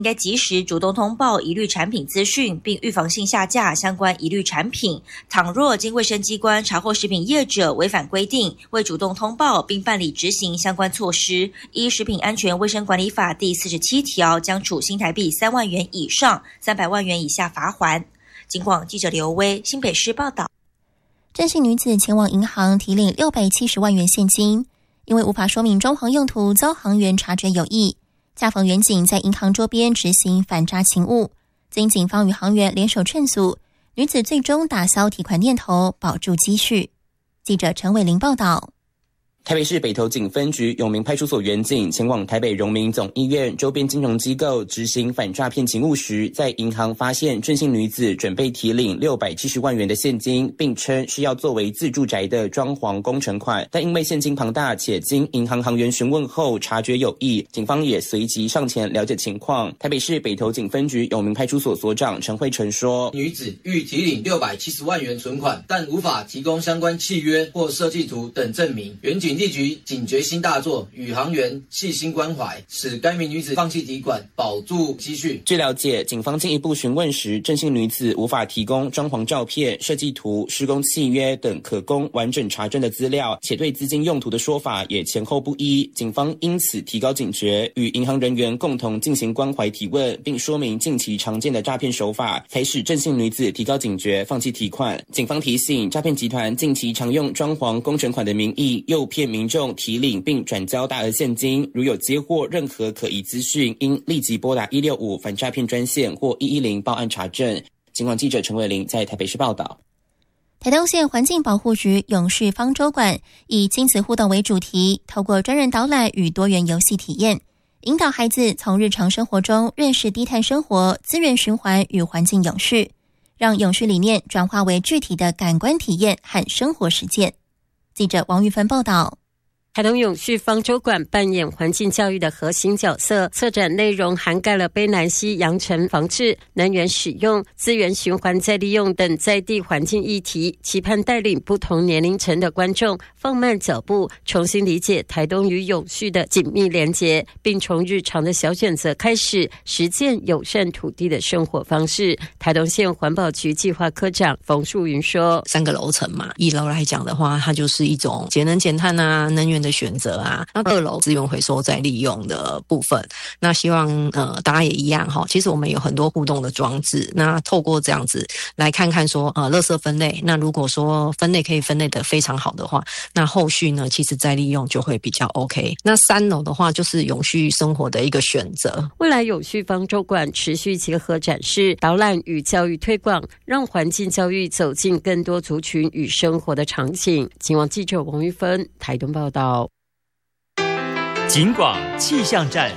应该及时主动通报疑虑产品资讯，并预防性下架相关疑虑产品。倘若经卫生机关查获食品业者违反规定，未主动通报并办理执行相关措施，依《食品安全卫生管理法》第47条，将处新台币3万元以上300万元以下罚锾。警广记者刘威新北市报道。 郑姓女子前往银行提领670万元现金，因为无法说明装潢用途，遭行员察觉有异。恰逢员警在银行周边执行反诈勤务，经警方与行员联手劝阻，女子最终打消提款念头，保住积蓄。记者陈伟玲报道。 台北市北投警分局永明派出所员警前往台北荣民总医院周边金融机构执行反诈骗勤务时，在银行发现郑姓女子准备提领670万元的现金，并称是要作为自住宅的装潢工程款，但因为现金庞大且经银行行员询问后察觉有异，警方也随即上前了解情况。台北市北投警分局永明派出所所长陈慧成说， 女子欲提领670万元存款，但无法提供相关契约或设计图等证明，员警立即警觉心大作，与行员细心关怀，使该名女子放弃提款，保住积蓄。 据了解，警方进一步询问时，郑姓女子无法提供装潢照片、设计图、施工契约等可供完整查证的资料，且对资金用途的说法也前后不一。警方因此提高警觉，与银行人员共同进行关怀提问，并说明近期常见的诈骗手法，才使郑姓女子提高警觉，放弃提款。警方提醒，诈骗集团近期常用装潢工程款的名义诱骗民众提领并转交大额现金，如有接获任何可疑资讯，应立即拨打165反诈骗专线或110报案查证。警广记者陈伟玲在台北市报道。 台东县环境保护局永续方舟馆以亲子互动为主题，透过专人导览与多元游戏体验，引导孩子从日常生活中认识低碳生活、资源循环与环境永续，让永续理念转化为具体的感官体验和生活实践。记者王玉芬报道。 台东永续方舟馆扮演环境教育的核心角色，策展内容涵盖了卑南溪扬尘防治、能源使用、资源循环再利用等在地环境议题，期盼带领不同年龄层的观众放慢脚步，重新理解台东与永续的紧密连结，并从日常的小选择开始实践友善土地的生活方式。台东县环保局计划科长冯树云说 ，3个楼层嘛，1楼来讲的话，它就是一种节能减碳啊，能源的选择啊，那2楼资源回收再利用的部分，那希望大家也一样齁，其实我们有很多互动的装置，那透过这样子来看看说垃圾分类，那如果说分类可以分类的非常好的话，那后续呢其实再利用就会比较 OK。 那3楼的话就是永续生活的一个选择。 未来永续方舟馆持续结合展示、导览与教育推广，让环境教育走进更多族群与生活的场景。警广记者王玉芬台东报道。 警广气象站。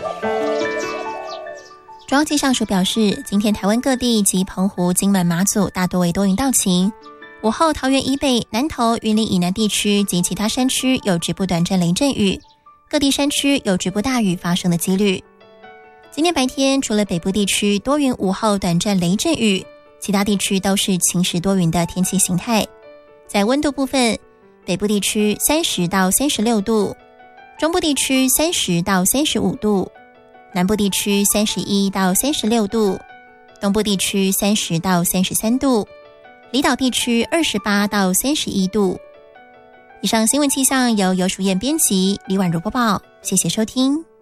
中央气象署表示，今天台湾各地及澎湖、金门、马祖大多为多云到晴。午后桃园以北、南投、云林以南地区及其他山区有局部短暂雷阵雨，各地山区有局部大雨发生的几率。今天白天除了北部地区多云午后短暂雷阵雨，其他地区都是晴时多云的天气形态。在温度部分，北部地区30到36度，中部地区30到35度，南部地区31到36度，东部地区30到33度，离岛地区28到31度。以上新闻气象由游淑燕编辑，李婉如播报，谢谢收听。